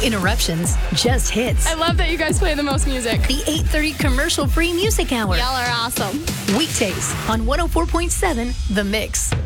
interruptions, just hits. I love that you guys play the most music. The 8:30 commercial-free music hour. Y'all are awesome. Weekdays on 104.7 The Mix.